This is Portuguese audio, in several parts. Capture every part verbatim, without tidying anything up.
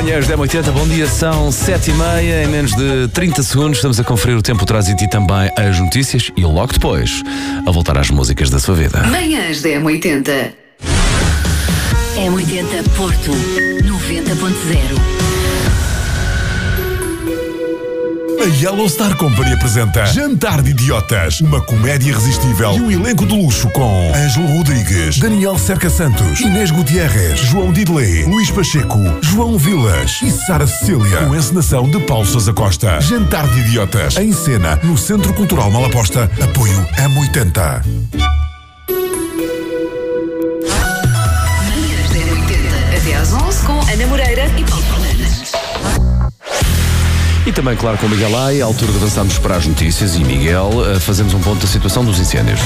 Manhãs da M oitenta, bom dia, são sete e meia, em menos de trinta segundos estamos a conferir o tempo, o trânsito e também as notícias e logo depois a voltar às músicas da sua vida. Manhãs da M oitenta. M oitenta Porto, noventa ponto zero. A Yellow Star Company apresenta Jantar de Idiotas, uma comédia irresistível e um elenco de luxo com Ângelo Rodrigues, Daniel Serca Santos, Inês Gutierrez, João Didelé, Luís Pacheco, João Vilas e Sara Cecília, com encenação de Paulo Sousa Costa. Jantar de Idiotas, em cena no Centro Cultural Malaposta, apoio M oitenta. Manhãs da M oitenta, até às onze com Ana Moreira e Paulo Fernandes. E também, claro, com o Miguel Ai, à altura de avançarmos para as notícias, e Miguel, fazemos um ponto da situação dos incêndios.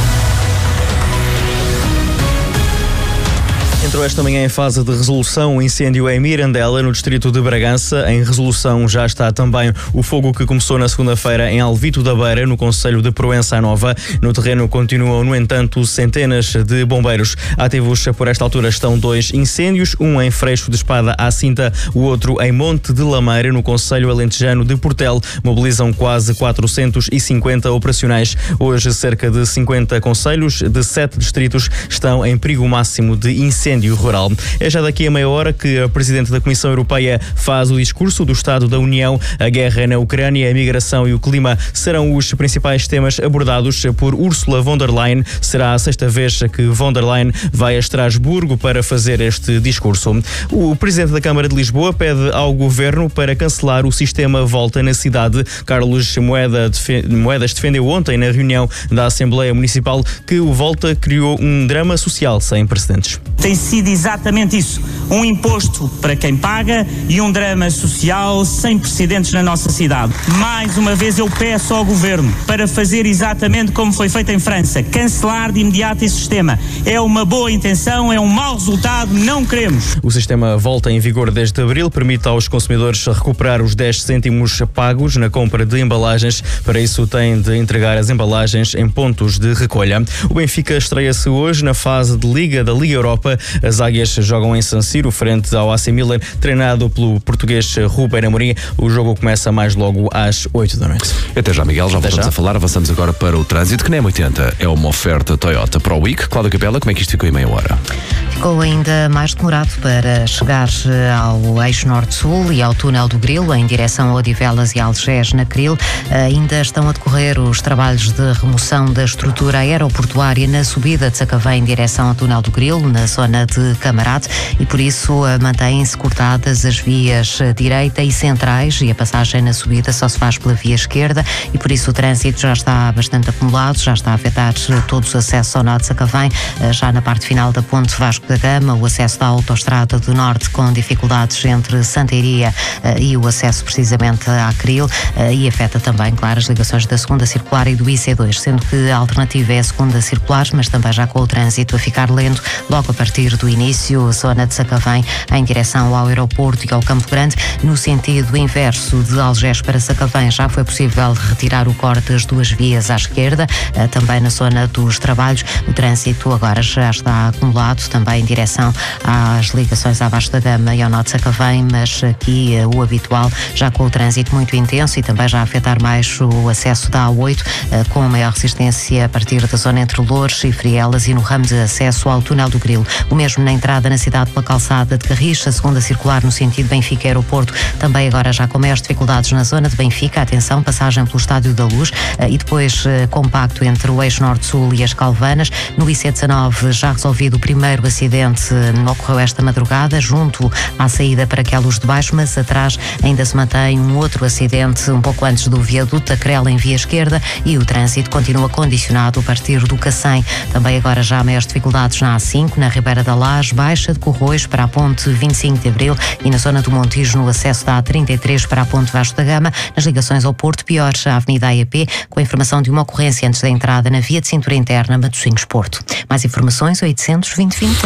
Entrou esta manhã em fase de resolução o incêndio em Mirandela, no distrito de Bragança. Em resolução já está também o fogo que começou na segunda-feira em Alvito da Beira, no concelho de Proença Nova. No terreno continuam, no entanto, centenas de bombeiros. Ativos por esta altura estão dois incêndios, um em Freixo de Espada à Cinta, o outro em Monte de Lameira, no concelho alentejano de Portel. Mobilizam quase quatrocentos e cinquenta operacionais. Hoje, cerca de cinquenta concelhos de sete distritos estão em perigo máximo de incêndio rural. É já daqui a meia hora que a Presidente da Comissão Europeia faz o discurso do Estado da União. A guerra na Ucrânia, a migração e o clima serão os principais temas abordados por Ursula von der Leyen. Será a sexta vez que von der Leyen vai a Estrasburgo para fazer este discurso. O Presidente da Câmara de Lisboa pede ao Governo para cancelar o sistema Volta na cidade. Carlos Moedas defendeu ontem na reunião da Assembleia Municipal que o Volta criou um drama social sem precedentes. Tem sido exatamente isso, um imposto para quem paga e um drama social sem precedentes na nossa cidade. Mais uma vez eu peço ao Governo para fazer exatamente como foi feito em França, cancelar de imediato esse sistema. É uma boa intenção, é um mau resultado, não queremos. O sistema volta em vigor desde abril, permite aos consumidores recuperar os dez cêntimos pagos na compra de embalagens. Para isso têm de entregar as embalagens em pontos de recolha. O Benfica estreia-se hoje na fase de Liga da Liga Europa. As águias jogam em San Siro, frente ao A C Milan, treinado pelo português Ruben Amorim. O jogo começa mais logo às oito da noite. Até já, Miguel, já voltamos a falar. Avançamos agora para o trânsito, que na M oitenta é uma oferta Toyota Pro Week. Cláudia Capela, como é que isto ficou em meia hora? Ficou ainda mais demorado para chegar ao eixo norte-sul e ao túnel do Grilo, em direção a Odivelas e Algés, na Cril. Ainda estão a decorrer os trabalhos de remoção da estrutura aeroportuária na subida de Sacavém em direção ao túnel do Grilo, na zona de Camarate, e por isso mantêm-se cortadas as vias direita e centrais, e a passagem na subida só se faz pela via esquerda, e por isso o trânsito já está bastante acumulado, já está a afetar todos os acessos ao nó de Sacavém. Já na parte final da ponte Vasco da Gama, o acesso da autoestrada do Norte com dificuldades entre Santa Iria e o acesso precisamente à Cril, e afeta também, claro, as ligações da segunda circular e do I C dois, sendo que a alternativa é a segunda circular, mas também já com o trânsito a ficar lento logo a partir do início, zona de Sacavém em direção ao aeroporto e ao Campo Grande. No sentido inverso, de Algés para Sacavém, já foi possível retirar o corte das duas vias à esquerda, também na zona dos trabalhos. O trânsito agora já está acumulado também em direção às ligações à Vasco da Gama e ao nó de Sacavém, mas aqui o habitual, já com o trânsito muito intenso e também já a afetar mais o acesso da A oito, com maior resistência a partir da zona entre Loures e Frielas e no ramo de acesso ao túnel do Grilo. O mesmo na entrada na cidade pela calçada de Carris, a segunda circular no sentido Benfica-Aeroporto, também agora já com maiores dificuldades na zona de Benfica. Atenção, passagem pelo Estádio da Luz, e depois compacto entre o eixo norte-sul e as Calvanas. No I C dezanove já resolvido o primeiro acidente, ocorreu esta madrugada junto à saída para que há luz de baixo, mas atrás ainda se mantém um outro acidente um pouco antes do viaduto da Crela em via esquerda, e o trânsito continua condicionado a partir do Cacém. Também agora já há maiores dificuldades na A cinco, na Ribeira da Laje, baixa de Corroios para a ponte vinte e cinco de Abril, e na zona do Montijo no acesso da A trinta e três para a ponte Vasco da Gama. Nas ligações ao Porto, piores a Avenida A E P, com a informação de uma ocorrência antes da entrada na via de cintura interna Matosinhos-Porto. Mais informações oitocentos, vinte, vinte.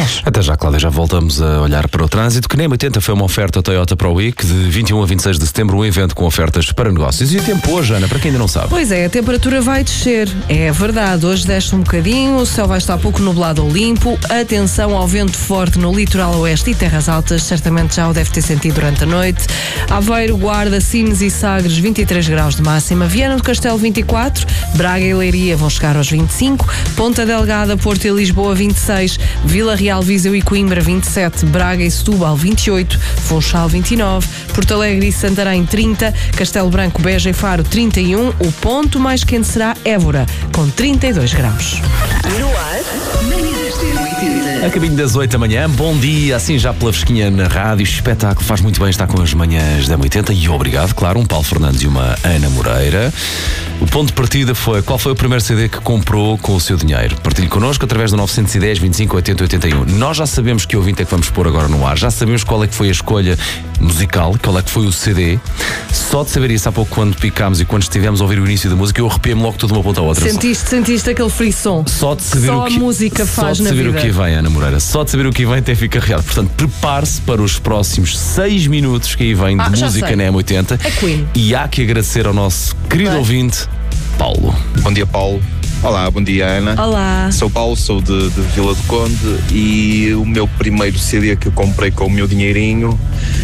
dez. Até já, Cláudia, já voltamos a olhar para o trânsito, que nem oitenta foi uma oferta Toyota Pro Week de vinte e um a vinte e seis de setembro, um evento com ofertas para negócios. E o tempo hoje, Ana, para quem ainda não sabe? Pois é, a temperatura vai descer. É verdade, hoje desce um bocadinho, o céu vai estar pouco nublado ou limpo. Atenção ao vento forte no litoral oeste e terras altas, certamente já o deve ter sentido durante a noite. Aveiro, Guarda, Sines e Sagres, vinte e três graus de máxima. Viana do Castelo, vinte e quatro. Braga e Leiria vão chegar aos vinte e cinco. Ponta Delgada, Porto e Lisboa, vinte e seis. Vila Real, Viseu e Coimbra, vinte e sete. Braga e Setúbal, vinte e oito. Funchal, vinte e nove. Porto Alegre e Santarém, trinta. Castelo Branco, Beja e Faro, trinta e um. O ponto mais quente será Évora, com trinta e dois graus. No ar, manhãs da oitenta. A caminho das oito da manhã, bom dia, assim já pela fresquinha na rádio, espetáculo, faz muito bem estar com as manhãs da oitenta e obrigado, claro, um Paulo Fernandes e uma Ana Moreira. O ponto de partida foi, qual foi o primeiro C D que comprou com o seu dinheiro? Partilhe connosco através do nove um zero, vinte e cinco, oitenta, oitenta e um. Nós já sabemos que ouvinte é que vamos pôr agora no ar, já sabemos qual é que foi a escolha musical, qual é que foi o C D. Só de saber isso há pouco, quando picámos e quando estivemos a ouvir o início da música, eu arrepiei-me logo tudo de uma ponta à outra. Sentiste, sentiste aquele frisson? Só de saber Só o que a música faz Só de na saber vida. o que vem, Ana Moreira. Só de saber o que vem até fica real. Portanto, prepare-se para os próximos seis minutos que aí vem de Ah, já música sei. na M oitenta. É Queen. E há que agradecer ao nosso querido Vai. ouvinte, Paulo. Bom dia, Paulo. Olá, bom dia, Ana. Olá. Sou Paulo, sou de, de Vila do Conde e o meu primeiro C D que eu comprei com o meu dinheirinho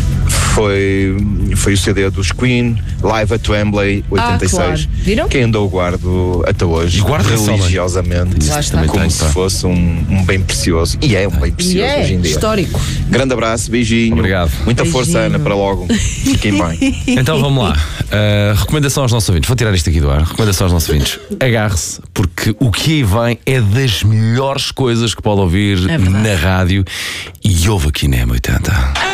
foi, foi o C D dos Queen, Live at Wembley, oitenta e seis. Ah, claro. Viram? Que ainda o guardo até hoje, E guarda esse homem. religiosamente, Lá está. Também como tem, se pá. fosse um, um bem precioso. E é um bem E precioso é hoje em dia. histórico. Grande abraço, beijinho. Obrigado. Muita força, Beijinho. Ana, para logo. Fiquem bem. Então vamos lá. Uh, recomendação aos nossos ouvintes. Vou tirar isto aqui do ar. Recomendação aos nossos ouvintes. Agarre-se, porque o que aí vem é das melhores coisas que pode ouvir É verdade. na rádio e ouve aqui na M oitenta.